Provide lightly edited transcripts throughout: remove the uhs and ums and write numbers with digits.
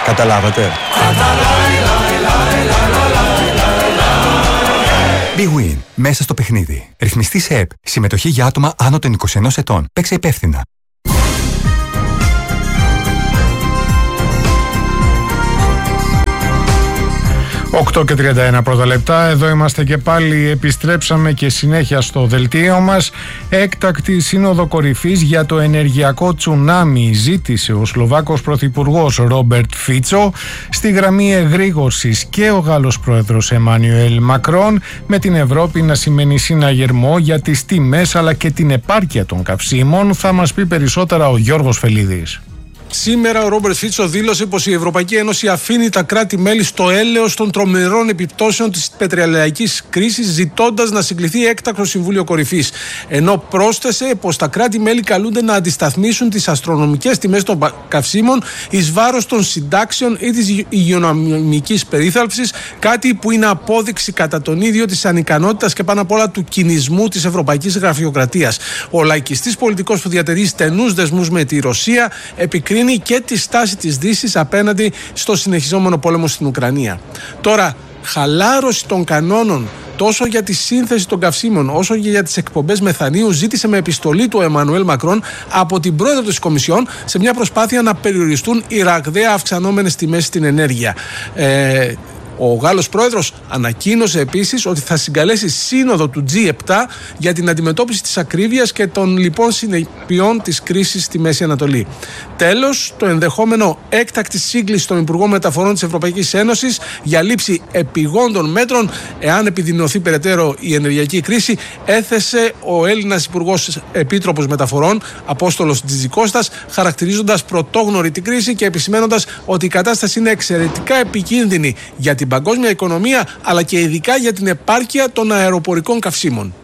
Καταλάβατε? Big Win. Μέσα στο παιχνίδι. Ρυθμιστή σε ΕΠ. Συμμετοχή για άτομα άνω των 21 ετών. Παίξε υπεύθυνα. 8:31 πρώτα λεπτά. Εδώ είμαστε και πάλι. Επιστρέψαμε και συνέχεια στο δελτίο μας. Έκτακτη σύνοδο κορυφής για το ενεργειακό τσουνάμι ζήτησε ο Σλοβάκος Πρωθυπουργός Ρόμπερτ Φίτσο. Στη γραμμή εγρήγορσης και ο Γάλλος Πρόεδρος Εμμάνουελ Μακρόν, με την Ευρώπη να σημαίνει συναγερμό για τις τιμές αλλά και την επάρκεια των καυσίμων. Θα μας πει περισσότερα ο Γιώργος Φελίδης. Σήμερα ο Ρόμπερτ Φίτσο δήλωσε πως η Ευρωπαϊκή Ένωση αφήνει τα κράτη-μέλη στο έλεος των τρομερών επιπτώσεων της πετρελαϊκής κρίσης, ζητώντας να συγκληθεί έκτακτο Συμβούλιο Κορυφής. Ενώ πρόσθεσε πως τα κράτη-μέλη καλούνται να αντισταθμίσουν τις αστρονομικές τιμές των καυσίμων εις βάρος των συντάξεων ή της υγειονομικής περίθαλψης, κάτι που είναι απόδειξη κατά τον ίδιο της ανικανότητας και πάνω απ' όλα του κινησμού της ευρωπαϊκής γραφειοκρατίας. Ο λαϊκιστής πολιτικός που διατηρεί στενούς δεσμούς με τη Ρωσία επικρίνει και τη στάση της Δύσης απέναντι στο συνεχιζόμενο πόλεμο στην Ουκρανία. Τώρα, χαλάρωση των κανόνων τόσο για τη σύνθεση των καυσίμων όσο και για τις εκπομπές μεθανίου ζήτησε με επιστολή του Εμμανουέλ Μακρόν από την πρόεδρο της Κομισιόν σε μια προσπάθεια να περιοριστούν οι ραγδαία αυξανόμενες τιμές στην ενέργεια. Ο Γάλλος Πρόεδρος ανακοίνωσε επίσης ότι θα συγκαλέσει σύνοδο του G7 για την αντιμετώπιση της ακρίβειας και των λοιπών συνεπειών της κρίσης στη Μέση Ανατολή. Τέλος, το ενδεχόμενο έκτακτη σύγκληση των Υπουργών Μεταφορών της Ευρωπαϊκής Ένωσης για λήψη επιγόντων μέτρων εάν επιδεινωθεί περαιτέρω η ενεργειακή κρίση έθεσε ο Έλληνας Υπουργός Επίτροπος Μεταφορών Απόστολος Τζιτζικώστας, χαρακτηρίζοντας πρωτόγνωρη την κρίση και επισημένοντας ότι η κατάσταση είναι εξαιρετικά επικίνδυνη για την παγκόσμια οικονομία αλλά και ειδικά για την επάρκεια των αεροπορικών καυσίμων.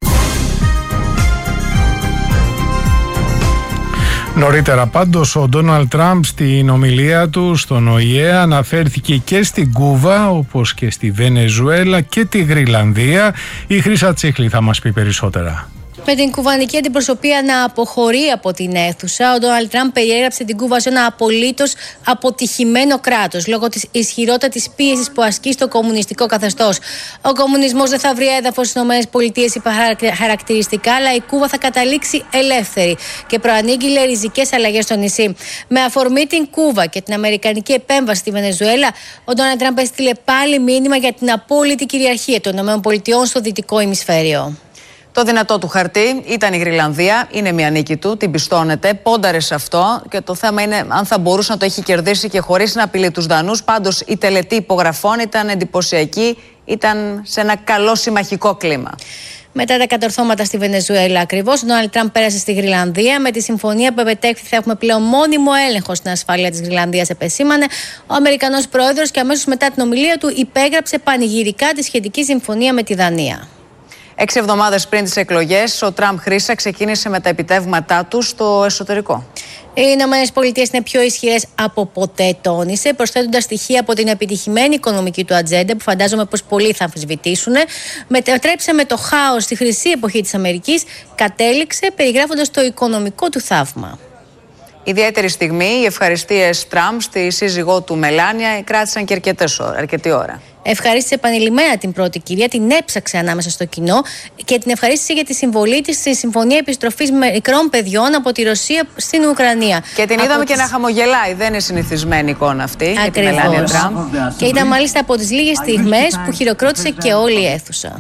Νωρίτερα πάντως ο Ντόναλντ Τραμπ στην ομιλία του στον ΟΗΕ αναφέρθηκε και στην Κούβα όπως και στη Βενεζουέλα και τη Γρυλανδία. Η Χρύσα Τσίχλη θα μας πει περισσότερα. Με την κουβανική αντιπροσωπεία να αποχωρεί από την αίθουσα, ο Ντόναλντ Τραμπ περιέγραψε την Κούβα ως ένα απολύτως αποτυχημένο κράτος λόγω της ισχυρότατης πίεσης που ασκεί στο κομμουνιστικό καθεστώς. Ο κομμουνισμός δεν θα βρει έδαφος στις ΗΠΑ υπό χαρακτηριστικά, αλλά η Κούβα θα καταλήξει ελεύθερη και προανήγγειλε ριζικές αλλαγές στο νησί. Με αφορμή την Κούβα και την αμερικανική επέμβαση στη Βενεζουέλα, ο Ντόναλντ Τραμπ έστειλε πάλι μήνυμα για την απόλυτη κυριαρχία των ΗΠΑ στο δυτικό ημισφαίριο. Το δυνατό του χαρτί ήταν η Γρυλανδία, είναι μια νίκη του, την πιστώνεται, πόνταρε σε αυτό και το θέμα είναι αν θα μπορούσε να το έχει κερδίσει και χωρίς να απειλεί τους Δανούς. Πάντως η τελετή υπογραφών ήταν εντυπωσιακή, ήταν σε ένα καλό συμμαχικό κλίμα. Μετά τα κατορθώματα στη Βενεζουέλα, ακριβώς, ο Ντόναλντ Τραμπ πέρασε στη Γρυλανδία. Με τη συμφωνία που επετέχθη, θα έχουμε πλέον μόνιμο έλεγχο στην ασφάλεια της Γρυλανδίας, επεσήμανε ο Αμερικανός πρόεδρος και αμέσως μετά την ομιλία του υπέγραψε πανηγυρικά τη σχετική συμφωνία με τη Δανία. 6 εβδομάδες πριν τις εκλογές, ο Τραμπ Χρύσα ξεκίνησε με τα επιτεύγματά του στο εσωτερικό. Οι ΗΠΑ είναι πιο ισχυρές από ποτέ, τόνισε, προσθέτοντας στοιχεία από την επιτυχημένη οικονομική του ατζέντα, που φαντάζομαι πως πολλοί θα αμφισβητήσουν. Μετατρέψε με το χάος στη χρυσή εποχή της Αμερικής, κατέληξε περιγράφοντας το οικονομικό του θαύμα. Ιδιαίτερη στιγμή, οι ευχαριστίες Τραμπ στη σύζυγό του Μελάνια κράτησαν και αρκετή ώρα. Ευχαρίστησε επανειλημμένα την πρώτη κυρία, την έψαξε ανάμεσα στο κοινό και την ευχαρίστησε για τη συμβολή της στη συμφωνία επιστροφής μικρών παιδιών από τη Ρωσία στην Ουκρανία. Και την είδαμε και να χαμογελάει, δεν είναι συνηθισμένη εικόνα αυτή για τη Μελάνια Τραμπ. Και ήταν μάλιστα από τις λίγες στιγμές που χειροκρότησε και όλη η αίθουσα.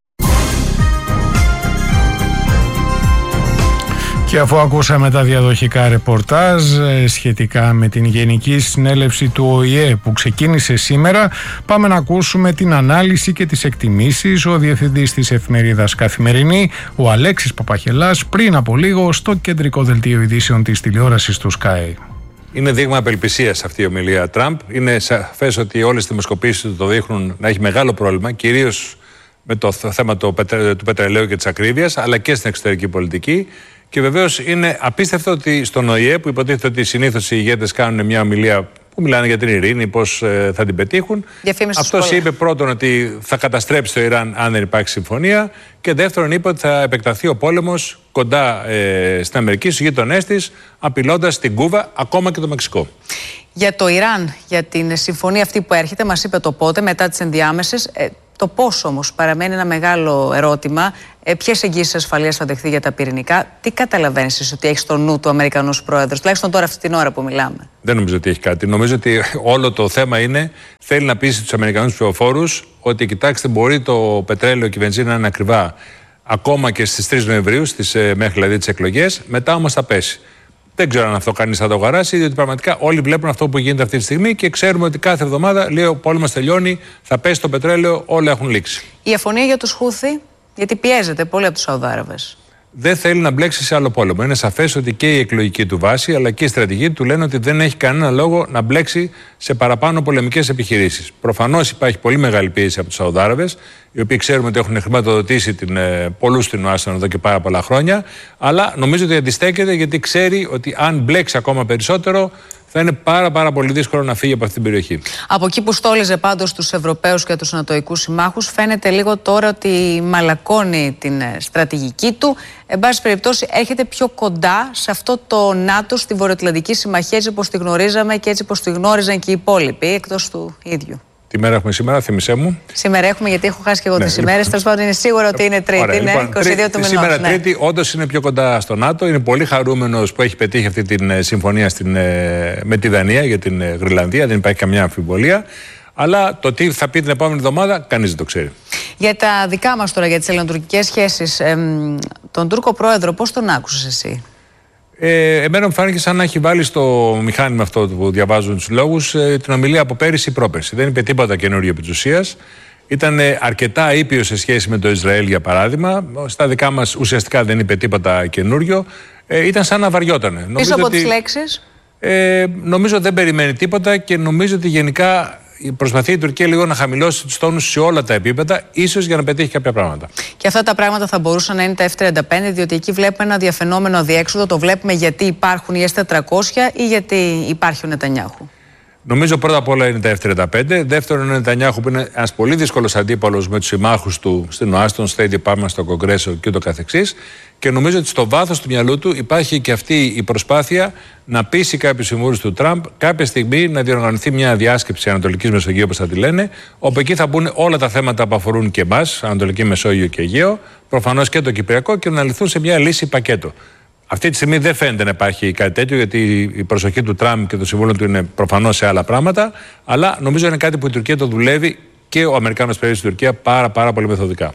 Και αφού ακούσαμε τα διαδοχικά ρεπορτάζ σχετικά με την Γενική Συνέλευση του ΟΗΕ που ξεκίνησε σήμερα, πάμε να ακούσουμε την ανάλυση και τις εκτιμήσεις. Ο διευθυντής της εφημερίδας Καθημερινή, ο Αλέξης Παπαχελάς, πριν από λίγο στο κεντρικό δελτίο ειδήσεων της τηλεόρασης του Sky. Είναι δείγμα απελπισίας αυτή η ομιλία Τραμπ. Είναι σαφές ότι όλες οι δημοσκοπήσεις του το δείχνουν να έχει μεγάλο πρόβλημα, κυρίως με το θέμα του πετρελαίου και της ακρίβειας, αλλά και στην εξωτερική πολιτική. Και βεβαίως είναι απίστευτο ότι στον ΟΗΕ, που υποτίθεται ότι συνήθως οι ηγέτες κάνουν μια ομιλία που μιλάνε για την ειρήνη, πώς θα την πετύχουν, αυτός είπε πρώτον ότι θα καταστρέψει το Ιράν αν δεν υπάρξει συμφωνία, και δεύτερον είπε ότι θα επεκταθεί ο πόλεμος κοντά στην Αμερική, στους γείτονές της, απειλώντας την Κούβα, ακόμα και το Μεξικό. Για το Ιράν, για την συμφωνία αυτή που έρχεται, μας είπε το πότε, μετά τις ενδιάμεσες. Το πώς όμως παραμένει ένα μεγάλο ερώτημα. Ποιες εγγύσεις ασφαλείας θα δεχθεί για τα πυρηνικά, τι καταλαβαίνεις εσύ ότι έχει στο νου του Αμερικανούς πρόεδρος, τουλάχιστον τώρα αυτή την ώρα που μιλάμε? Δεν νομίζω ότι έχει κάτι. Νομίζω ότι όλο το θέμα είναι, θέλει να πείσει τους Αμερικανούς ψηφοφόρους ότι κοιτάξτε, μπορεί το πετρέλαιο και η βενζίνα να είναι ακριβά ακόμα και στις 3 Νοεμβρίου, μέχρι δηλαδή τις εκλογές, μετά όμως θα πέσει. Δεν ξέρω αν αυτό κανείς θα το αγοράσει, διότι πραγματικά όλοι βλέπουν αυτό που γίνεται αυτή τη στιγμή και ξέρουμε ότι κάθε εβδομάδα λέει ο πόλεμος τελειώνει, θα πέσει το πετρέλαιο, όλα έχουν λήξει. Η αφωνία για τους Χούθη, γιατί πιέζεται πολύ από τους Σαουδάραβες. Δεν θέλει να μπλέξει σε άλλο πόλεμο. Είναι σαφές ότι και η εκλογική του βάση αλλά και η στρατηγική του λένε ότι δεν έχει κανένα λόγο να μπλέξει σε παραπάνω πολεμικές επιχειρήσεις. Προφανώς υπάρχει πολύ μεγάλη πίεση από τους Σαουδάραβες, οι οποίοι ξέρουμε ότι έχουν χρηματοδοτήσει πολλούς στην Ουάσιγκτον εδώ και πάρα πολλά χρόνια. Αλλά νομίζω ότι αντιστέκεται γιατί ξέρει ότι αν μπλέξει ακόμα περισσότερο, θα είναι πάρα πολύ δύσκολο να φύγει από αυτή την περιοχή. Από εκεί που στόλιζε πάντως τους Ευρωπαίους και τους Ανατοικούς συμμάχους, φαίνεται λίγο τώρα ότι μαλακώνει την στρατηγική του. Εν πάση περιπτώσει, έρχεται πιο κοντά σε αυτό το ΝΑΤΟ, στη Βορειοατλαντική Συμμαχία, έτσι όπως τη γνωρίζαμε και έτσι όπως τη γνώριζαν και οι υπόλοιποι, εκτός του ίδιου. Τι μέρα έχουμε σήμερα, θύμισέ μου. Σήμερα έχουμε, γιατί έχω χάσει και εγώ τις ημέρες. Τέλος πάντων, είναι σίγουρο ότι είναι Τρίτη. Ωραία, είναι λοιπόν, 22 του μηνός. Σήμερα Τρίτη, όντως είναι πιο κοντά στο ΝΑΤΟ. Είναι πολύ χαρούμενος που έχει πετύχει αυτή τη συμφωνία με τη Δανία για την Γροιλανδία. Δεν υπάρχει καμιά αμφιβολία. Αλλά το τι θα πει την επόμενη εβδομάδα, κανείς δεν το ξέρει. Για τα δικά μας τώρα, για τις ελληνοτουρκικές σχέσεις, τον Τούρκο πρόεδρο, πώς τον άκουσες εσύ? Εμένα μου φάνηκε σαν να έχει βάλει στο μηχάνημα αυτό που διαβάζουν τους λόγους την ομιλία από πέρυσι ή πρόπερσι. Δεν είπε τίποτα καινούριο επί της ουσίας. Ήταν αρκετά ήπιος σε σχέση με το Ισραήλ, για παράδειγμα. Στα δικά μας ουσιαστικά δεν είπε τίποτα καινούριο. Ήταν σαν να βαριότανε. Πίσω από τις λέξεις. Νομίζω δεν περιμένει τίποτα και νομίζω ότι γενικά προσπαθεί η Τουρκία λίγο να χαμηλώσει τους τόνους σε όλα τα επίπεδα, ίσως για να πετύχει κάποια πράγματα. Και αυτά τα πράγματα θα μπορούσαν να είναι τα F-35, διότι εκεί βλέπουμε ένα διαφαινόμενο αδιέξοδο. Το βλέπουμε γιατί υπάρχουν οι S-400 ή γιατί υπάρχει ο Νετανιάχου? Νομίζω πρώτα απ' όλα είναι τα F-35. Δεύτερον είναι ο Νετανιάχου, που είναι ένας πολύ δύσκολος αντίπαλος με τους συμμάχους του στην Ουάσιγκτον, State Department, στο Κογκρέσο και ούτω καθεξής. Και νομίζω ότι στο βάθος του μυαλού του υπάρχει και αυτή η προσπάθεια να πείσει κάποιους συμβούλους του Τραμπ κάποια στιγμή να διοργανωθεί μια διάσκεψη Ανατολικής Μεσογείου, όπως θα τη λένε, όπου εκεί θα μπουν όλα τα θέματα που αφορούν και εμάς, Ανατολική Μεσόγειο και Αιγαίο, προφανώς και το Κυπριακό, και να λυθούν σε μια λύση πακέτο. Αυτή τη στιγμή δεν φαίνεται να υπάρχει κάτι τέτοιο, γιατί η προσοχή του Τραμπ και των συμβούλων του είναι προφανώς σε άλλα πράγματα. Αλλά νομίζω είναι κάτι που η Τουρκία το δουλεύει και ο Αμερικάνος πρέσβης στην Τουρκία πάρα πολύ μεθοδικά.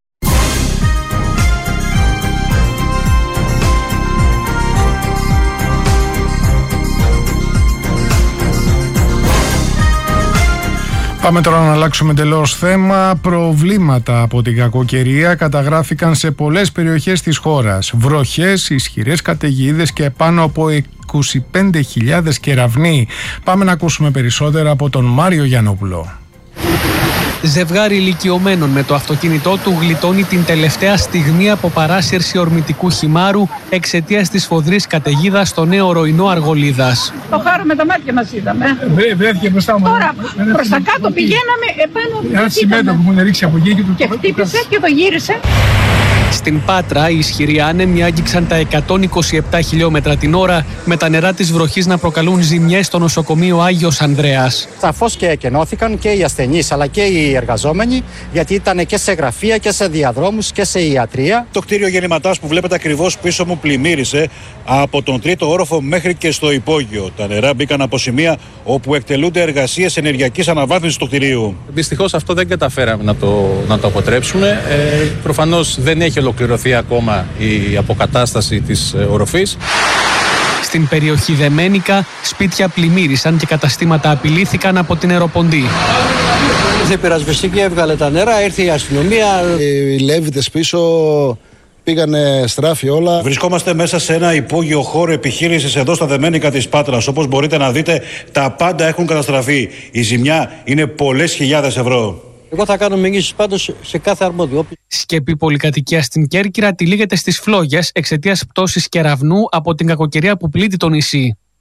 Πάμε τώρα να αλλάξουμε εντελώς θέμα. Προβλήματα από την κακοκαιρία καταγράφηκαν σε πολλές περιοχές της χώρας. Βροχές, ισχυρές καταιγίδες και πάνω από 25.000 κεραυνοί. Πάμε να ακούσουμε περισσότερα από τον Μάριο Γιαννόπουλο. Ζευγάρι ηλικιωμένων με το αυτοκίνητό του γλιτώνει την τελευταία στιγμή από παράσυρση ορμητικού χυμάρου εξαιτίας της σφοδρής καταιγίδας στο νέο Ροϊνό Αργολίδας. Το χάρο με τα μάτια μας είδαμε. Βρέθηκε μπροστά μου. Τώρα προς τα κάτω πηγαίναμε επάνω. Ένα τσιμέντο που μου ρίξει από εκεί και χτύπησε και το γύρισε. Στην Πάτρα, οι ισχυροί άνεμοι άγγιξαν τα 127 χιλιόμετρα την ώρα, με τα νερά της βροχής να προκαλούν ζημιές στο νοσοκομείο Άγιος Ανδρέας. Σαφώς και εκενώθηκαν και οι ασθενείς αλλά και οι εργαζόμενοι, γιατί ήταν και σε γραφεία και σε διαδρόμους και σε ιατρία. Το κτίριο Γεννηματάς που βλέπετε ακριβώς πίσω μου πλημμύρισε από τον τρίτο όροφο μέχρι και στο υπόγειο. Τα νερά μπήκαν από σημεία όπου εκτελούνται εργασίες ενεργειακής αναβάθμισης του κτηρίου. Δυστυχώς αυτό δεν καταφέραμε να το αποτρέψουμε. Προφανώς δεν έχει ολοκληρωθεί ακόμα η αποκατάσταση της οροφής. Στην περιοχή Δεμένικα, σπίτια πλημμύρισαν και καταστήματα απειλήθηκαν από την νεροποντή. Η πυρασβεστική έβγαλε τα νερά, ήρθε η αστυνομία. Οι Λέβητες πίσω πήγανε στράφη όλα. Βρισκόμαστε μέσα σε ένα υπόγειο χώρο επιχείρησης εδώ στα Δεμένικα της Πάτρας. Όπως μπορείτε να δείτε, τα πάντα έχουν καταστραφεί. Η ζημιά είναι πολλές χιλιάδες ευρώ. Εγώ θα κάνω μηνύσεις πάντως σε κάθε αρμόδιο. Σκεπή πολυκατοικία στην Κέρκυρα τυλίγεται στις φλόγες εξαιτίας πτώσης κεραυνού από την κακοκαιρία που πλήττει το νησί.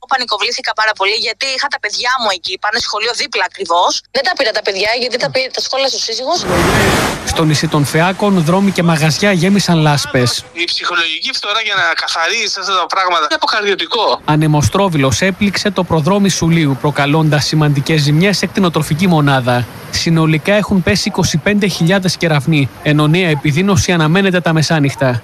πανικοβλήθηκα πάρα πολύ γιατί είχα τα παιδιά μου εκεί, πάνε σχολείο δίπλα ακριβώς. Δεν τα πήρα τα παιδιά γιατί τα σχόλασε ο σύζυγος. Στο νησί των Φεάκων, δρόμοι και μαγαζιά γέμισαν λάσπες. Η ψυχολογική φθορά για να καθαρίσει αυτά τα πράγματα είναι αποκαρδιωτικό. Ανεμοστρόβιλος έπληξε το προδρόμι Σουλίου, προκαλώντας σημαντικές ζημιές σε κτηνοτροφική μονάδα. Συνολικά έχουν πέσει 25.000 κεραυνοί, ενώ νέα επιδείνωση αναμένεται τα μεσάνυχτα.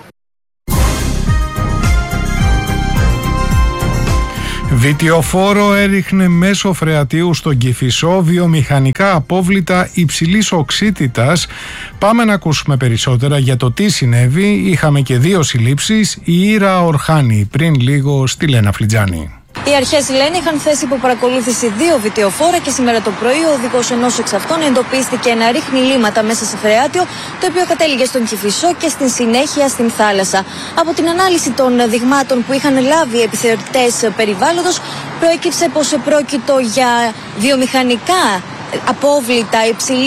Βιτιοφόρο έριχνε μέσω φρεατίου στον Κηφισό βιομηχανικά απόβλητα υψηλής οξύτητας. Πάμε να ακούσουμε περισσότερα για το τι συνέβη. Είχαμε και 2 συλλήψεις, η Ήρα Ορχάνη πριν λίγο στη Λένα Φλιτζάνη. Οι αρχές λένε είχαν θέσει υπό παρακολούθηση 2 βιτιοφόρα και σήμερα το πρωί ο οδηγός ενός εξ αυτών εντοπίστηκε να ρίχνει λίματα μέσα σε φρεάτιο, το οποίο κατέληγε στον Κηφισό και στην συνέχεια στην θάλασσα. Από την ανάλυση των δειγμάτων που είχαν λάβει οι επιθεωρητές περιβάλλοντος, προέκυψε πως πρόκειτο για βιομηχανικά απόβλητα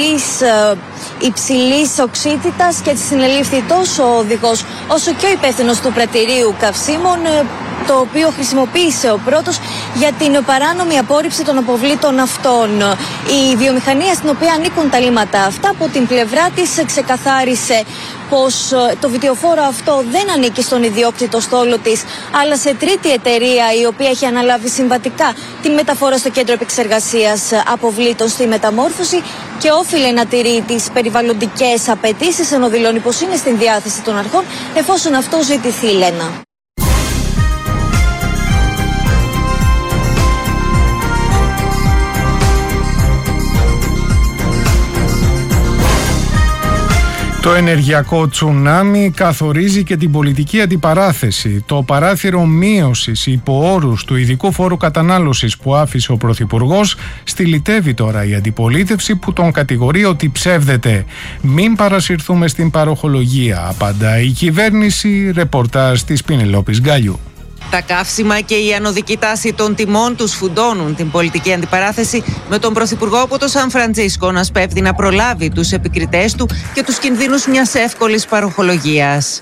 υψηλής οξύτητας και συνελήφθη τόσο ο οδηγός όσο και ο υπεύθυνος του πρατηρίου καυσίμων, το οποίο χρησιμοποίησε ο πρώτος για την παράνομη απόρριψη των αποβλήτων αυτών. Η βιομηχανία στην οποία ανήκουν τα λίματα αυτά από την πλευρά της ξεκαθάρισε πως το βιτιοφόρο αυτό δεν ανήκει στον ιδιόκτητο στόλο της, αλλά σε τρίτη εταιρεία η οποία έχει αναλάβει συμβατικά τη μεταφορά στο κέντρο επεξεργασίας αποβλήτων στη μεταμόρφωση και όφιλε να τηρεί τις περιβαλλοντικές απαιτήσεις, ενώ δηλώνει πως είναι στην διάθεση των αρχών εφόσον αυτό ζητηθεί, Λένα. Το ενεργειακό τσουνάμι καθορίζει και την πολιτική αντιπαράθεση. Το παράθυρο μείωσης υπό όρους του ειδικού φόρου κατανάλωσης που άφησε ο Πρωθυπουργός στυλιτεύει τώρα η αντιπολίτευση που τον κατηγορεί ότι ψεύδεται. Μην παρασυρθούμε στην παροχολογία, απαντά η κυβέρνηση. Ρεπορτάζ της Πινελόπης Γκάλιου. Τα καύσιμα και η ανωδική τάση των τιμών τους φουντώνουν την πολιτική αντιπαράθεση, με τον Πρωθυπουργό από το Σαν Φραντζίσκο να σπέβδει να προλάβει τους επικριτές του και τους κινδύνους μιας εύκολης παροχολογίας.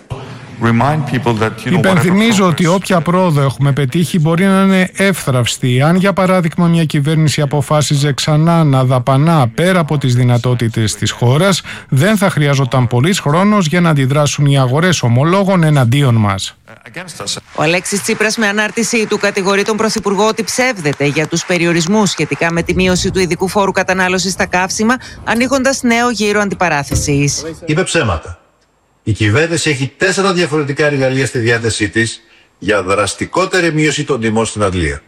Υπενθυμίζω ότι όποια πρόοδο έχουμε πετύχει μπορεί να είναι εύθραυστη. Αν για παράδειγμα μια κυβέρνηση αποφάσιζε ξανά να δαπανά πέρα από τις δυνατότητες της χώρας, δεν θα χρειαζόταν πολύς χρόνος για να αντιδράσουν οι αγορές ομολόγων εναντίον μας. Ο Αλέξης Τσίπρας με ανάρτησή του κατηγορεί τον Πρωθυπουργό ότι ψεύδεται για τους περιορισμούς σχετικά με τη μείωση του ειδικού φόρου κατανάλωσης στα καύσιμα, ανοίγοντας νέο γύρο αντιπαράθεσης. Είπε ψέματα. Η κυβέρνηση έχει 4 διαφορετικά εργαλεία στη διάθεσή της για δραστικότερη μείωση των τιμών στην αντλία.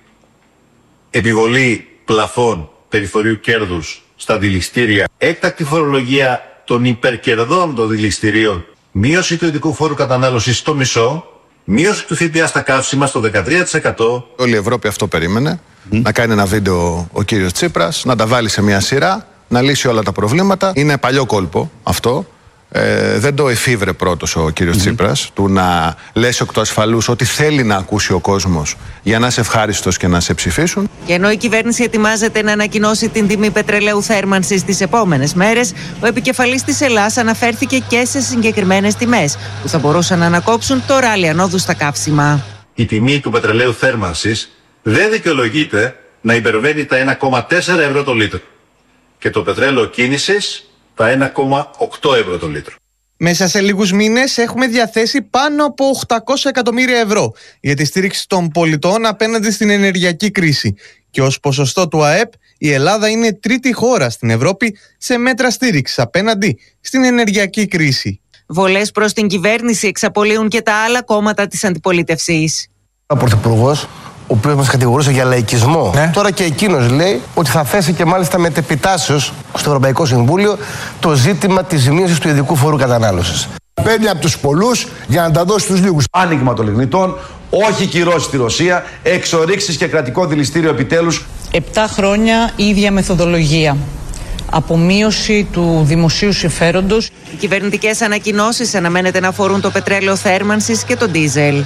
Επιβολή πλαφών περιθωρίου κέρδους στα δηληστήρια, έκτακτη φορολογία των υπερκερδών των δηληστηρίων, μείωση του ειδικού φόρου κατανάλωσης στο μισό, μείωση του ΦΠΑ στα καύσιμα στο 13%. Όλη η Ευρώπη αυτό περίμενε, να κάνει ένα βίντεο ο κύριος Τσίπρας, να τα βάλει σε μια σειρά, να λύσει όλα τα προβλήματα. Είναι παλιό κόλπο αυτό. Δεν το εφήβρε πρώτος ο κύριος Τσίπρας, του να λες εκ του ασφαλούς ότι θέλει να ακούσει ο κόσμος για να είσαι ευχάριστος και να σε ψηφίσουν. Και ενώ η κυβέρνηση ετοιμάζεται να ανακοινώσει την τιμή πετρελαίου θέρμανσης τις επόμενες μέρες, ο επικεφαλής της Ελλάς αναφέρθηκε και σε συγκεκριμένες τιμές που θα μπορούσαν να ανακόψουν το ράλι ανόδου στα καύσιμα. Η τιμή του πετρελαίου θέρμανσης δεν δικαιολογείται να υπερβαίνει τα 1,4 ευρώ το λίτρο και το πετρέλαιο κίνησης τα 1,8 ευρώ το λίτρο. Μέσα σε λίγους μήνες έχουμε διαθέσει πάνω από 800 εκατομμύρια ευρώ για τη στήριξη των πολιτών απέναντι στην ενεργειακή κρίση. Και ως ποσοστό του ΑΕΠ, η Ελλάδα είναι τρίτη χώρα στην Ευρώπη σε μέτρα στήριξης απέναντι στην ενεργειακή κρίση. Βολές προς την κυβέρνηση εξαπολύουν και τα άλλα κόμματα της αντιπολίτευσης. Ο Πρωθυπουργός, ο οποίος μας κατηγορούσε για λαϊκισμό, τώρα και εκείνος λέει ότι θα θέσει και μάλιστα μετεπιτάσεως στο Ευρωπαϊκό Συμβούλιο το ζήτημα της μείωσης του ειδικού φόρου κατανάλωσης. Παίρνει από τους πολλούς για να τα δώσει στους λίγους. Άνοιγμα των λιγνητών, όχι κυρώσεις στη Ρωσία, εξορίξεις και κρατικό δηληστήριο επιτέλους. 7 χρόνια η ίδια μεθοδολογία. Απομείωση του δημοσίου συμφέροντος. Οι κυβερνητικές ανακοινώσεις αναμένεται να αφορούν το πετρέλαιο θέρμανσης και το ντίζελ.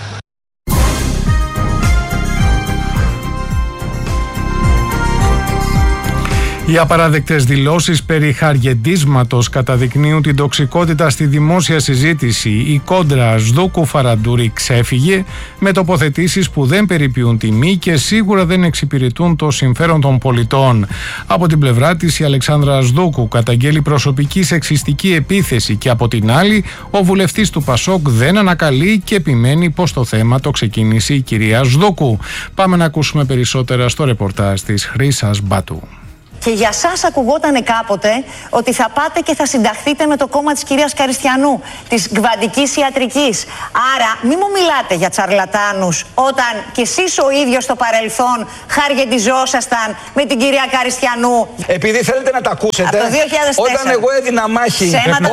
Οι απαράδεκτες δηλώσεις περί χαργεντίσματος καταδεικνύουν την τοξικότητα στη δημόσια συζήτηση. Η κόντρα Σδούκου-Φαραντούρη ξέφυγε με τοποθετήσεις που δεν περιποιούν τιμή και σίγουρα δεν εξυπηρετούν το συμφέρον των πολιτών. Από την πλευρά της, η Αλεξάνδρα Σδούκου καταγγέλει προσωπική σεξιστική επίθεση και από την άλλη, ο βουλευτής του Πασόκ δεν ανακαλεί και επιμένει πως το θέμα το ξεκίνησε η κυρία Σδούκου. Πάμε να ακούσουμε περισσότερα στο ρεπορτάζ της Χρύσας Μπάτου. Και για σας ακουγότανε κάποτε ότι θα πάτε και θα συνταχθείτε με το κόμμα της κυρίας Καριστιανού, της κβαντικής ιατρικής. Άρα μην μου μιλάτε για τσαρλατάνους όταν κι εσείς ο ίδιος στο παρελθόν χαργεντιζόσασταν με την κυρία Καριστιανού. Επειδή θέλετε να τα ακούσετε, όταν εγώ έδινα μάχη,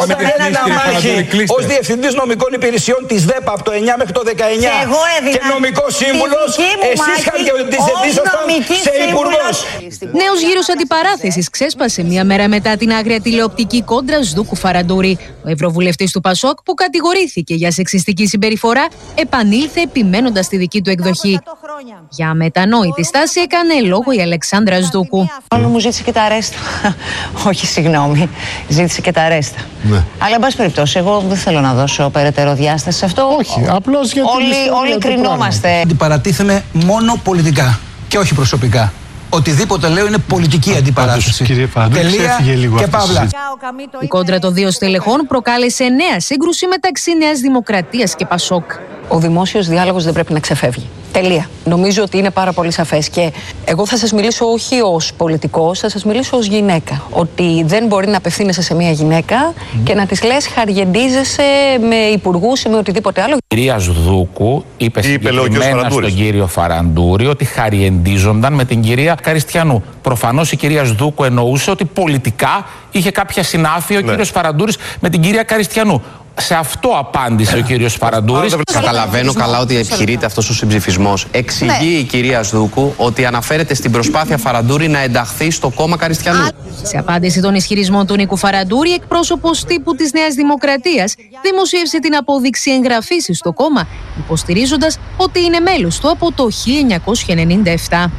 ως διευθυντής νομικών υπηρεσιών της ΔΕΠΑ από το 9 μέχρι το 19 και νομικός σύμβουλος, εσείς χαργεντιζόσασταν σε υπουργός. Νέος γύρος αντιπαράθεσης ξέσπασε μία μέρα μετά την άγρια τηλεοπτική κόντρα Σδούκου-Φαραντούρη. Ο ευρωβουλευτής του Πασόκ, που κατηγορήθηκε για σεξιστική συμπεριφορά, επανήλθε επιμένοντας τη δική του εκδοχή. Για μετανόητη στάση έκανε λόγο η Αλεξάνδρα Σδούκου. Μόνο μου ζήτησε και τα αρέστα. Όχι, συγγνώμη. Ζήτησε και τα αρέστα. Ναι. Αλλά, εν πάση περιπτώσει, εγώ δεν θέλω να δώσω περαιτέρω διάσταση σε αυτό. Όχι, απλώς γιατί όλοι κρινόμαστε. Αντιπαρατίθεμαι μόνο πολιτικά και όχι προσωπικά. Οτιδήποτε λέω είναι πολιτική αντιπαράθεση. Τελεία και παύλα. Η κόντρα των δύο στελεχών προκάλεσε νέα σύγκρουση μεταξύ Νέας Δημοκρατίας και Πασόκ. Ο δημόσιος διάλογος δεν πρέπει να ξεφεύγει. Τελεία. Νομίζω ότι είναι πάρα πολύ σαφές. Και εγώ θα σας μιλήσω όχι ως πολιτικός, θα σας μιλήσω ως γυναίκα. Ότι δεν μπορεί να απευθύνεσαι σε μια γυναίκα και να της λες χαργεντίζεσαι με υπουργούς ή με οτιδήποτε άλλο. Η κυρία Σδούκου είπε συγκεκριμένα στον κύριο Φαραντούρη ότι χαριεντίζονταν με την κυρία Καριστιανού. Προφανώς η κυρία Σδούκου εννοούσε ότι πολιτικά είχε κάποια συνάφεια ο κύριος Φαραντούρης με την κυρία Καριστιανού. Σε αυτό απάντησε ο κύριος Φαραντούρης. Καταλαβαίνω καλά ότι επιχειρείται αυτός ο συμψηφισμός. Εξηγεί η κυρία Σδούκου ότι αναφέρεται στην προσπάθεια Φαραντούρη να ενταχθεί στο κόμμα Καριστιανού. Σε απάντηση των ισχυρισμών του Νίκου Φαραντούρη, εκπρόσωπος τύπου της Νέας Δημοκρατίας δημοσίευσε την απόδειξη εγγραφής στο κόμμα, υποστηρίζοντας ότι είναι μέλος του από το 1997.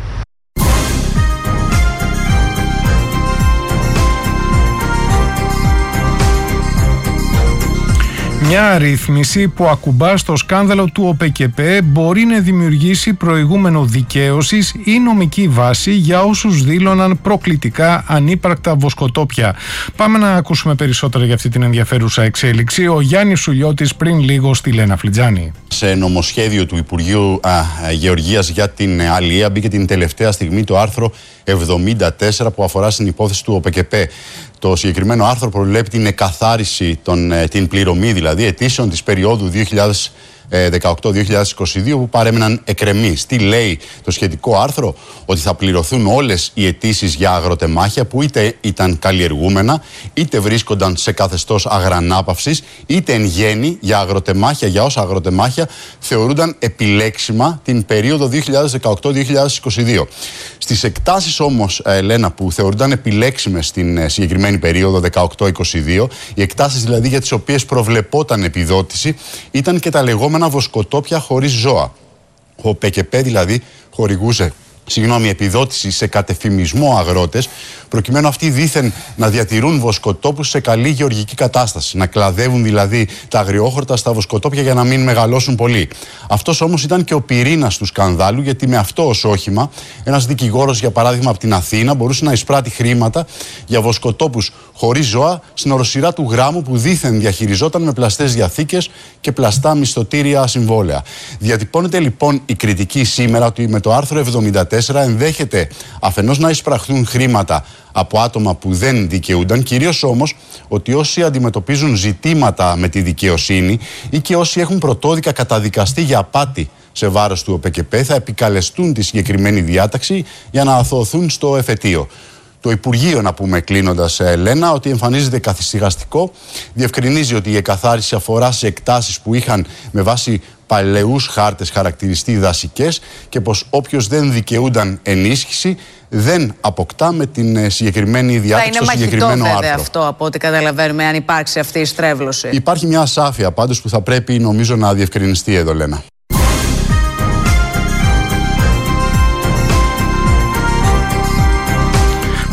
Μια ρύθμιση που ακουμπά στο σκάνδαλο του ΟΠΕΚΕΠΕ μπορεί να δημιουργήσει προηγούμενο δικαίωσης ή νομική βάση για όσους δήλωναν προκλητικά ανύπαρκτα βοσκοτόπια. Πάμε να ακούσουμε περισσότερα για αυτή την ενδιαφέρουσα εξέλιξη. Ο Γιάννης Σουλιώτης πριν λίγο στη Λένα Φλιτζάνη. Σε νομοσχέδιο του Υπουργείου Γεωργίας για την Αλία μπήκε την τελευταία στιγμή το άρθρο 74 που αφορά στην υπόθεση του ΟΠΕΚΕΠΕ. Το συγκεκριμένο άρθρο προβλέπει την εκαθάριση, την πληρωμή δηλαδή αιτήσεων της περίοδου 2018-2022 που παρέμειναν εκκρεμείς. Τι λέει το σχετικό άρθρο? Ότι θα πληρωθούν όλες οι αιτήσεις για αγροτεμάχια που είτε ήταν καλλιεργούμενα, είτε βρίσκονταν σε καθεστώς αγρανάπαυσης, είτε εν γέννη για αγροτεμάχια, για όσα αγροτεμάχια θεωρούνταν επιλέξιμα την περίοδο 2018-2022. Στις εκτάσεις όμως, Ελένα, που θεωρούνταν επιλέξιμες στην συγκεκριμένη περίοδο 18-22, οι εκτάσεις δηλαδή για τις οποίες προβλεπόταν επιδότηση, ήταν και τα λεγόμενα βοσκοτόπια χωρίς ζώα. Ο ΠΚΠ δηλαδή χορηγούσε επιδότηση σε κατεφημισμό αγρότες, προκειμένου αυτοί δήθεν να διατηρούν βοσκοτόπους σε καλή γεωργική κατάσταση. Να κλαδεύουν δηλαδή τα αγριόχορτα στα βοσκοτόπια για να μην μεγαλώσουν πολύ. Αυτός όμως ήταν και ο πυρήνας του σκανδάλου, γιατί με αυτό ως όχημα ένας δικηγόρος, για παράδειγμα από την Αθήνα, μπορούσε να εισπράττει χρήματα για βοσκοτόπους χωρίς ζώα στην οροσειρά του Γράμμου, που δήθεν διαχειριζόταν με πλαστές διαθήκες και πλαστά μισθωτήρια συμβόλαια. Διατυπώνεται λοιπόν η κριτική σήμερα ότι με το άρθρο 74 ενδέχεται αφενός να εισπραχθούν χρήματα από άτομα που δεν δικαιούνταν, κυρίως όμως ότι όσοι αντιμετωπίζουν ζητήματα με τη δικαιοσύνη ή και όσοι έχουν πρωτόδικα καταδικαστεί για απάτη σε βάρος του ΟΠΕΚΕΠ θα επικαλεστούν τη συγκεκριμένη διάταξη για να αθωωθούν στο εφετείο. Το Υπουργείο, να πούμε κλείνοντας, Ελένα, ότι εμφανίζεται καθησυχαστικό, διευκρινίζει ότι η εκαθάριση αφορά σε εκτάσεις που είχαν με βάση παλαιούς χάρτες χαρακτηριστεί δασικές και πως όποιος δεν δικαιούνταν ενίσχυση δεν αποκτά με την συγκεκριμένη διάταξη στο συγκεκριμένο άρθρο. Είναι μαχητό βέβαια αυτό, από ό,τι καταλαβαίνουμε, αν υπάρξει αυτή η στρέβλωση. Υπάρχει μια ασάφεια πάντως που θα πρέπει νομίζω να διευκρινιστεί εδώ, Λένα.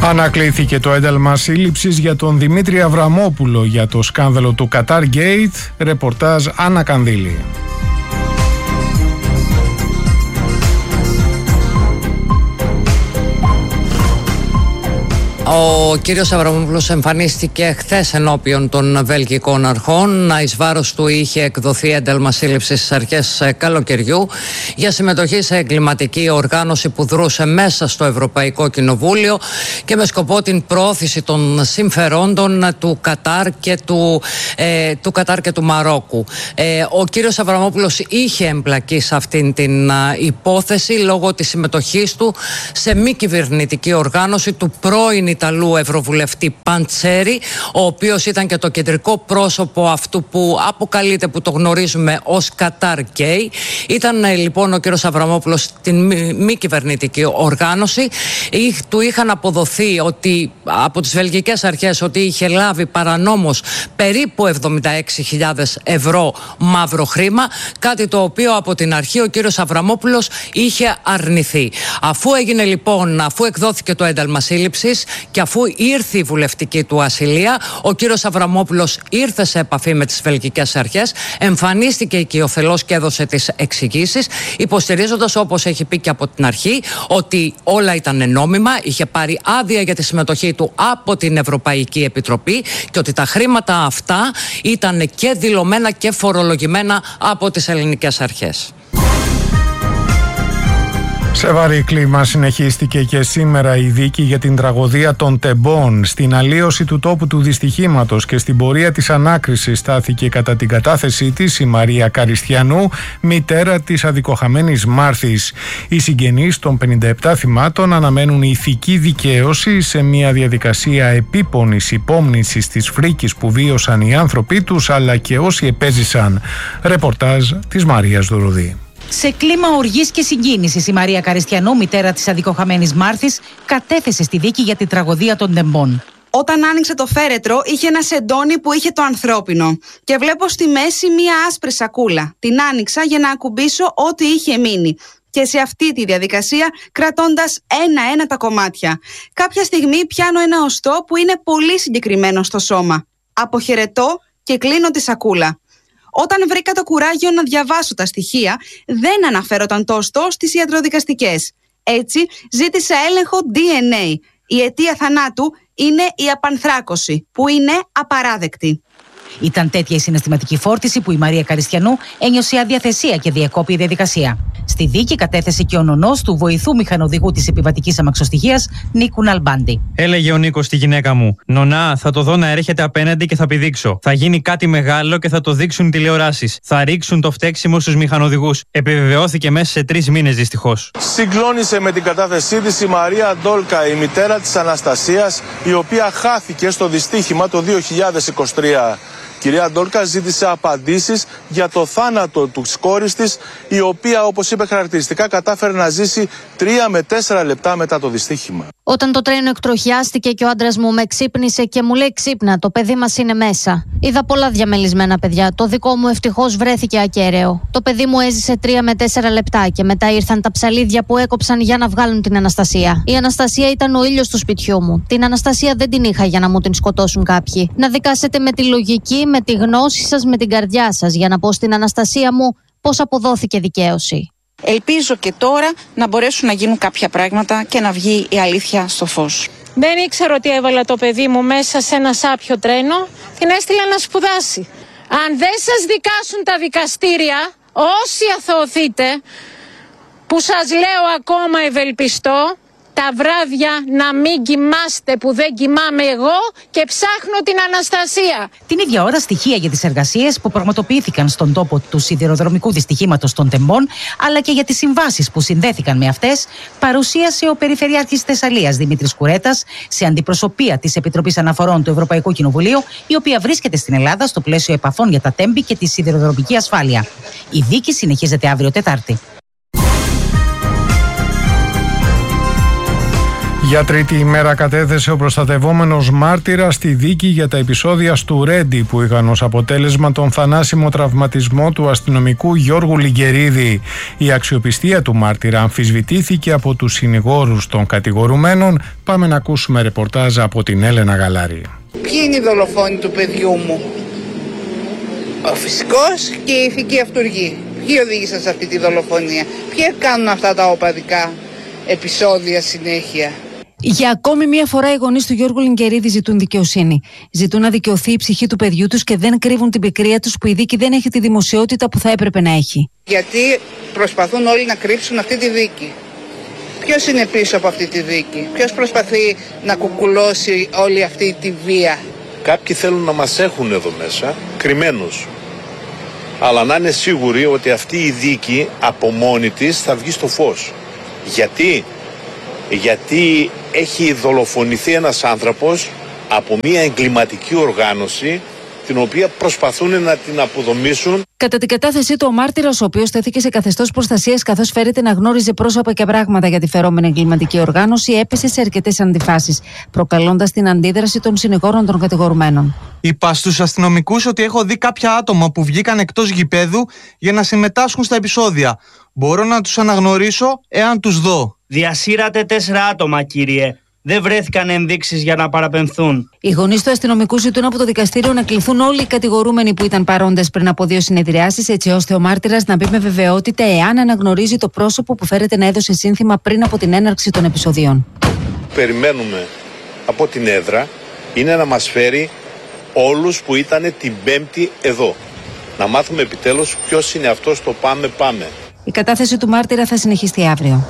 Ανακλήθηκε το ένταλμα σύλληψης για τον Δημήτρη Αβραμόπουλο για το σκάνδαλο του Qatar Gate. Ρεπορτάζ Άννα Κανδύλη. Ο κύριος Αβραμόπουλος εμφανίστηκε χθες ενώπιον των βελγικών αρχών. Εις βάρος του είχε εκδοθεί ένταλμα σύλληψης στις αρχές καλοκαιριού για συμμετοχή σε εγκληματική οργάνωση που δρούσε μέσα στο Ευρωπαϊκό Κοινοβούλιο και με σκοπό την προώθηση των συμφερόντων του Κατάρ και του Μαρόκου. Ο κύριος Αβραμόπουλος είχε εμπλακεί σε αυτήν την υπόθεση λόγω της συμμετοχής του σε μη κυβερνητική οργάνωση του πρώην Ιταλού Ευρωβουλευτή Παντσέρη, ο οποίος ήταν και το κεντρικό πρόσωπο αυτού που αποκαλείται, που το γνωρίζουμε ως Qatar Gate. Ήταν λοιπόν ο κύριος Αβραμόπουλος στην μη κυβερνητική οργάνωση. Του είχαν αποδοθεί από τις βελγικές αρχές ότι είχε λάβει παρανόμως περίπου 76.000 ευρώ μαύρο χρήμα, κάτι το οποίο από την αρχή ο κύριος Αβραμόπουλος είχε αρνηθεί. Αφού εκδόθηκε το ένταλμα σύλληψης και αφού ήρθε η βουλευτική του ασυλία, ο κύριος Αβραμόπουλος ήρθε σε επαφή με τις βελγικές αρχές, εμφανίστηκε οικειοθελώς και έδωσε τις εξηγήσεις, υποστηρίζοντας, όπως έχει πει και από την αρχή, ότι όλα ήταν νόμιμα, είχε πάρει άδεια για τη συμμετοχή του από την Ευρωπαϊκή Επιτροπή και ότι τα χρήματα αυτά ήταν και δηλωμένα και φορολογημένα από τις ελληνικές αρχές. Σε βαρύ κλίμα συνεχίστηκε και σήμερα η δίκη για την τραγωδία των Τεμπών. Στην αλλίωση του τόπου του δυστυχήματος και στην πορεία της ανάκρισης στάθηκε κατά την κατάθεσή της η Μαρία Καριστιανού, μητέρα της αδικοχαμένης Μάρθης. Οι συγγενείς των 57 θυμάτων αναμένουν ηθική δικαίωση σε μια διαδικασία επίπονης υπόμνησης της φρίκης που βίωσαν οι άνθρωποι τους, αλλά και όσοι επέζησαν. Ρεπορτάζ της Μαρίας Δουρουδή. Σε κλίμα οργής και συγκίνησης, η Μαρία Καριστιανού, μητέρα της αδικοχαμένης Μάρθης, κατέθεσε στη δίκη για την τραγωδία των Τεμπών. Όταν άνοιξε το φέρετρο, είχε ένα σεντόνι που είχε το ανθρώπινο. Και βλέπω στη μέση μία άσπρη σακούλα. Την άνοιξα για να ακουμπήσω ό,τι είχε μείνει. Και σε αυτή τη διαδικασία, κρατώντας ένα-ένα τα κομμάτια. Κάποια στιγμή πιάνω ένα οστό που είναι πολύ συγκεκριμένο στο σώμα. Αποχαιρετώ και κλείνω τη σακούλα. Όταν βρήκα το κουράγιο να διαβάσω τα στοιχεία, δεν αναφέρονταν το οστό στις ιατροδικαστικές. Έτσι, ζήτησα έλεγχο DNA. Η αιτία θανάτου είναι η απανθράκωση, που είναι απαράδεκτη. Ήταν τέτοια η συναισθηματική φόρτιση που η Μαρία Καριστιανού ένιωσε αδιαθεσία και διεκόπη η διαδικασία. Στη δίκη κατέθεσε και ο νονός του βοηθού μηχανοδηγού της επιβατικής αμαξοστοιχείας, Νίκου Ναλμπάντη. Έλεγε ο Νίκος στη γυναίκα μου: «Νονά, θα το δω να έρχεται απέναντι και θα πηδήξω. Θα γίνει κάτι μεγάλο και θα το δείξουν τηλεοράσεις. Θα ρίξουν το φταίξιμο στους μηχανοδηγούς». Επιβεβαιώθηκε μέσα σε 3 μήνες δυστυχώς. Συγκλώνησε με την κατάθεσή της η Μαρία Ντόλκα, η μητέρα της Αναστασίας, η οποία χάθηκε στο δυστύχημα το 2023. Κυρία Ντόλκα ζήτησε απαντήσεις για το θάνατο του κόρης της, η οποία, όπως είπε χαρακτηριστικά, κατάφερε να ζήσει 3 με 4 λεπτά μετά το δυστύχημα. Όταν το τρένο εκτροχιάστηκε και ο άντρας μου με ξύπνησε και μου λέει: «Ξύπνα, το παιδί μας είναι μέσα». Είδα πολλά διαμελισμένα παιδιά. Το δικό μου ευτυχώς βρέθηκε ακέραιο. Το παιδί μου έζησε 3 με 4 λεπτά και μετά ήρθαν τα ψαλίδια που έκοψαν για να βγάλουν την Αναστασία. Η Αναστασία ήταν ο ήλιος του σπιτιού μου. Την Αναστασία δεν την είχα για να μου την σκοτώσουν κάποιοι. Να δικάσετε με τη λογική, με τη γνώση σας, με την καρδιά σας, για να πω στην Αναστασία μου πώς αποδόθηκε δικαίωση. Ελπίζω και τώρα να μπορέσουν να γίνουν κάποια πράγματα και να βγει η αλήθεια στο φως. Δεν ήξερα ότι έβαλα το παιδί μου μέσα σε ένα σάπιο τρένο. Την έστειλα να σπουδάσει. Αν δεν σας δικάσουν τα δικαστήρια, όσοι αθωωθείτε, που σας λέω ακόμα ευελπιστώ, τα βράδια να μην κοιμάστε που δεν κοιμάμαι εγώ και ψάχνω την Αναστασία. Την ίδια ώρα, στοιχεία για τις εργασίες που πραγματοποιήθηκαν στον τόπο του σιδηροδρομικού δυστυχήματος των Τεμπών, αλλά και για τις συμβάσεις που συνδέθηκαν με αυτές, παρουσίασε ο Περιφερειάρχης Θεσσαλίας Δημήτρης Κουρέτας σε αντιπροσωπεία της Επιτροπής Αναφορών του Ευρωπαϊκού Κοινοβουλίου, η οποία βρίσκεται στην Ελλάδα στο πλαίσιο επαφών για τα τέμπη και τη σιδηροδρομική ασφάλεια. Η δίκη συνεχίζεται αύριο Τετάρτη. Για τρίτη ημέρα κατέθεσε ο προστατευόμενος μάρτυρας στη δίκη για τα επεισόδια του Ρέντι που είχαν ως αποτέλεσμα τον θανάσιμο τραυματισμό του αστυνομικού Γιώργου Λιγκερίδη. Η αξιοπιστία του μάρτυρα αμφισβητήθηκε από τους συνηγόρους των κατηγορουμένων. Πάμε να ακούσουμε ρεπορτάζ από την Έλενα Γαλάρη. Ποιοι είναι οι δολοφόνοι του παιδιού μου? Ο φυσικός και η ηθική αυτούργη. Ποιοι οδήγησαν σε αυτή τη δολοφονία? Ποιοι κάνουν αυτά τα οπαδικά επεισόδια συνέχεια? Για ακόμη μία φορά οι γονείς του Γιώργου Λιγκερίδη ζητούν δικαιοσύνη. Ζητούν να δικαιωθεί η ψυχή του παιδιού τους και δεν κρύβουν την πικρία τους που η δίκη δεν έχει τη δημοσιότητα που θα έπρεπε να έχει. Γιατί προσπαθούν όλοι να κρύψουν αυτή τη δίκη. Ποιος είναι πίσω από αυτή τη δίκη? Ποιος προσπαθεί να κουκουλώσει όλη αυτή τη βία? Κάποιοι θέλουν να μας έχουν εδώ μέσα κρυμμένους. Αλλά να είναι σίγουροι ότι αυτή η δίκη από μόνη της θα βγει στο φως. Γιατί έχει δολοφονηθεί ένας άνθρωπος από μια εγκληματική οργάνωση την οποία προσπαθούν να την αποδομήσουν. Κατά την κατάθεσή του, ο μάρτυρας, ο οποίος τέθηκε σε καθεστώς προστασίας καθώς φέρεται να γνώριζε πρόσωπα και πράγματα για τη φερόμενη εγκληματική οργάνωση, έπεσε σε αρκετές αντιφάσεις, προκαλώντας την αντίδραση των συνηγόρων των κατηγορουμένων. Είπα στους αστυνομικούς ότι έχω δει κάποια άτομα που βγήκαν εκτός γηπέδου για να συμμετάσχουν στα επεισόδια. Μπορώ να τους αναγνωρίσω εάν τους δω. Διασύρατε 4 άτομα, κύριε. Δεν βρέθηκαν ενδείξεις για να παραπεμφθούν. Οι γονείς του αστυνομικού ζητούν από το δικαστήριο να κληθούν όλοι οι κατηγορούμενοι που ήταν παρόντες πριν από 2 συνεδριάσεις, έτσι ώστε ο μάρτυρας να μπει με βεβαιότητα εάν αναγνωρίζει το πρόσωπο που φέρεται να έδωσε σύνθημα πριν από την έναρξη των επεισοδίων. Περιμένουμε από την έδρα είναι να μας φέρει όλους που ήταν την Πέμπτη εδώ. Να μάθουμε επιτέλους ποιος είναι αυτός το πάμε. Η κατάθεση του μάρτυρα θα συνεχιστεί αύριο.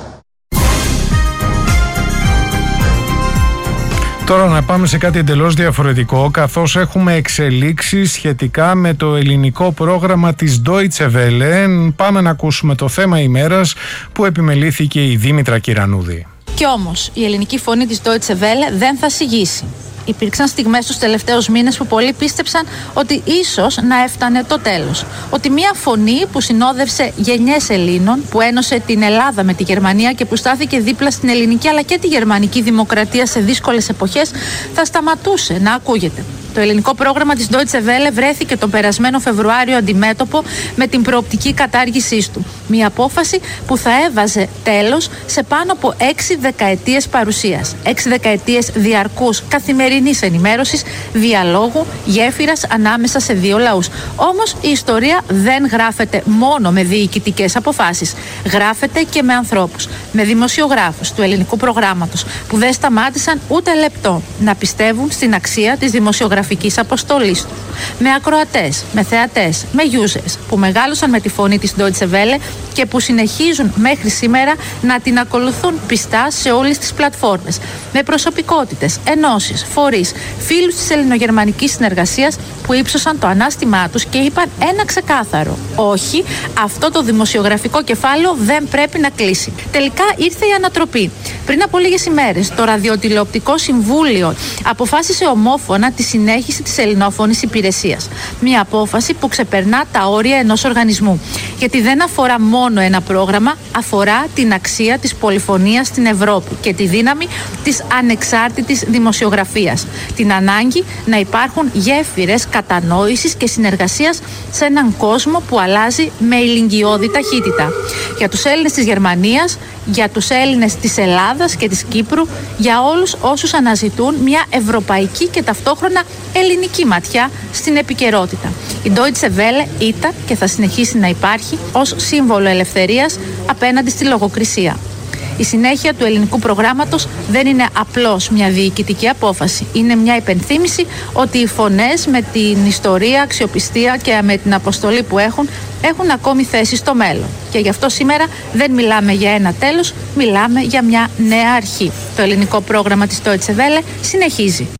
Τώρα να πάμε σε κάτι εντελώς διαφορετικό, καθώς έχουμε εξελίξεις σχετικά με το ελληνικό πρόγραμμα της Deutsche Welle. Πάμε να ακούσουμε το θέμα ημέρας που επιμελήθηκε η Δήμητρα Κυρανούδη. Κι όμως η ελληνική φωνή της Deutsche Welle δεν θα συγγύσει. Υπήρξαν στιγμές τους τελευταίους μήνες που πολλοί πίστεψαν ότι ίσως να έφτανε το τέλος. Ότι μια φωνή που συνόδευσε γενιές Ελλήνων, που ένωσε την Ελλάδα με τη Γερμανία και που στάθηκε δίπλα στην ελληνική αλλά και τη γερμανική δημοκρατία σε δύσκολες εποχές, θα σταματούσε να ακούγεται. Το ελληνικό πρόγραμμα της Deutsche Welle βρέθηκε τον περασμένο Φεβρουάριο αντιμέτωπο με την προοπτική κατάργησής του. Μια απόφαση που θα έβαζε τέλος σε πάνω από 6 δεκαετίες παρουσίας. 6 δεκαετίες διαρκούς καθημερινής ενημέρωσης, διαλόγου, γέφυρας ανάμεσα σε 2 λαούς. Όμως η ιστορία δεν γράφεται μόνο με διοικητικές αποφάσεις. Γράφεται και με ανθρώπους, με δημοσιογράφους του ελληνικού προγράμματος που δεν σταμάτησαν ούτε λεπτό να πιστεύουν στην αξία της δημοσιογραφικής αποστολής του. Με ακροατές, με θεατές, με users που μεγάλωσαν με τη φωνή της Deutsche Welle και που συνεχίζουν μέχρι σήμερα να την ακολουθούν πιστά σε όλες τις πλατφόρμες. Με προσωπικότητες, ενώσεις, φορείς, φίλους της ελληνογερμανικής συνεργασίας που ύψωσαν το ανάστημά τους και είπαν ένα ξεκάθαρο: όχι, αυτό το δημοσιογραφικό κεφάλαιο δεν πρέπει να κλείσει. Τελικά ήρθε η ανατροπή. Πριν από λίγες ημέρες, το Ραδιοτηλεοπτικό Συμβούλιο αποφάσισε ομόφωνα τη συνέχιση της ελληνόφωνης υπηρεσίας. Μια απόφαση που ξεπερνά τα όρια ενός οργανισμού. Γιατί δεν αφορά μόνο ένα πρόγραμμα, αφορά την αξία της πολυφωνίας στην Ευρώπη και τη δύναμη της ανεξάρτητης δημοσιογραφίας. Την ανάγκη να υπάρχουν γέφυρες κατανόησης και συνεργασίας σε έναν κόσμο που αλλάζει με ηλικιώδη ταχύτητα. Για τους Έλληνες της Γερμανίας, για τους Έλληνες της Ελλάδας και της Κύπρου, για όλους όσους αναζητούν μια ευρωπαϊκή και ταυτόχρονα ελληνική ματιά στην επικαιρότητα. Η Deutsche Welle ήταν και θα συνεχίσει να υπάρχει ως σύμβολο ελευθερίας απέναντι στη λογοκρισία. Η συνέχεια του ελληνικού προγράμματος δεν είναι απλώς μια διοικητική απόφαση. Είναι μια υπενθύμηση ότι οι φωνές με την ιστορία, αξιοπιστία και με την αποστολή που έχουν ακόμη θέση στο μέλλον. Και γι' αυτό σήμερα δεν μιλάμε για ένα τέλος, μιλάμε για μια νέα αρχή. Το ελληνικό πρόγραμμα της Deutsche Welle συνεχίζει.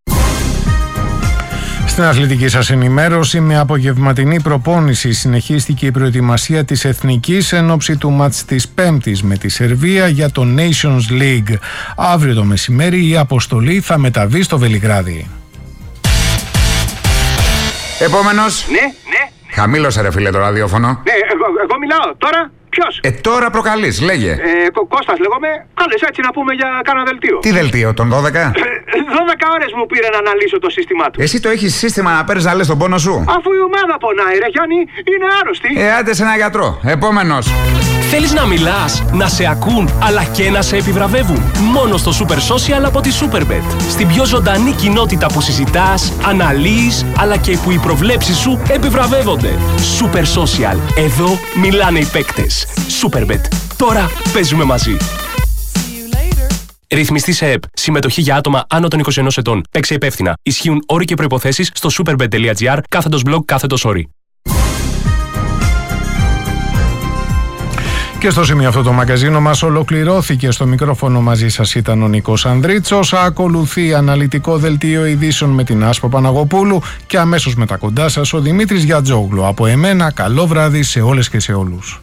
Στην αθλητική σας ενημέρωση, με απογευματινή προπόνηση συνεχίστηκε η προετοιμασία της Εθνικής εν ώψη του μάτς της Πέμπτης με τη Σερβία για το Nations League. Αύριο το μεσημέρι η αποστολή θα μεταβεί στο Βελιγράδι. Επόμενος. Ναι. Χαμήλωσε ρε φίλε το ραδιόφωνο. Ναι, εγώ μιλάω τώρα. Ποιος? Τώρα προκαλείς, λέγε. Κώστας λέγομαι. Κάλεσα έτσι να πούμε για κάνα δελτίο. Τι δελτίο, τον 12? 12 ώρες μου πήρε να αναλύσω το σύστημά του. Εσύ το έχεις σύστημα να παίρνεις να λες τον πόνο σου? Αφού η ομάδα πονάει, ρε Γιάννη, είναι άρρωστη. Άντε σε ένα γιατρό. Επόμενος. Θέλεις να μιλάς, να σε ακούν, αλλά και να σε επιβραβεύουν? Μόνο στο Super Social από τη Superbet. Στην πιο ζωντανή κοινότητα που συζητάς, αναλύεις, αλλά και που οι προβλέψεις σου επιβραβεύονται. Super Social. Εδώ μιλάνε οι παίκτες. Superbet. Τώρα παίζουμε μαζί. Ρυθμιστή σε ΕΠ. Συμμετοχή για άτομα άνω των 21 ετών. Παίξε υπεύθυνα. Ισχύουν όροι και προϋποθέσεις στο superbet.gr/blog/όροι. Και στο σημείο αυτό το μαγκαζίνο μας ολοκληρώθηκε. Στο μικρόφωνο μαζί σας ήταν ο Νίκος Ανδρίτσος. Ακολουθεί αναλυτικό δελτίο ειδήσεων με την Άσπα Παναγοπούλου και αμέσως μετά κοντά σας ο Δημήτρης Γιατζόγλου. Από εμένα καλό βράδυ σε όλες και σε όλους.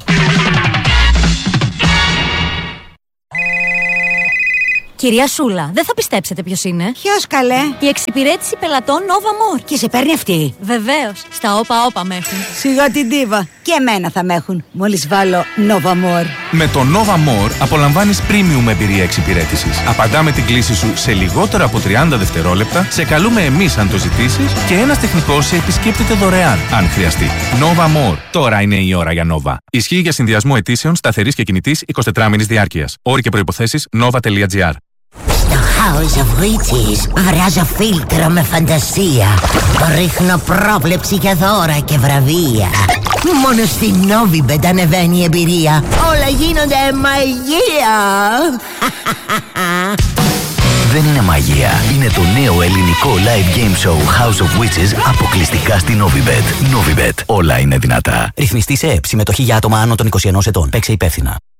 Κυρία Σούλα, δεν θα πιστέψετε ποιος είναι. Ποιος καλέ? Η εξυπηρέτηση πελατών Nova More. Και σε παίρνει αυτή? Βεβαίως. Στα όπα με έχουν. Σιγά την τίβα. Και εμένα θα με έχουν. Μόλις βάλω Nova More. Με το Nova More απολαμβάνεις premium εμπειρία εξυπηρέτησης. Απαντάμε την κλήση σου σε λιγότερο από 30 δευτερόλεπτα. Σε καλούμε εμείς αν το ζητήσεις. Και ένας τεχνικός σε επισκέπτεται δωρεάν αν χρειαστεί. Nova More. Τώρα είναι η ώρα για Nova. Ισχύει για συνδυασμό αιτήσεων σταθερής και κινητής 24 μήνης διάρκειας. Όροι και προϋποθέσεις nova.gr. Στο House of Witches βράζω φίλτρο με φαντασία. Ρίχνω πρόβλεψη για δώρα και βραβεία. Μόνο στην Novibet ανεβαίνει η εμπειρία. Όλα γίνονται μαγεία. Δεν είναι μαγεία. Είναι το νέο ελληνικό live game show House of Witches αποκλειστικά στην Novibet. Novibet. Όλα είναι δυνατά. Ρυθμιστή σε ΕΠ. Συμμετοχή για άτομα άνω των 21 ετών. Παίξε υπεύθυνα.